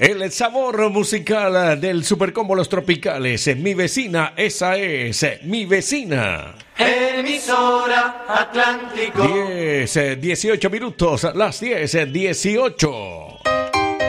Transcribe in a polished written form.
El sabor musical del Supercombo Los Tropicales. Mi vecina, esa es mi vecina. Emisora Atlántico. 18 minutos, las 10:18.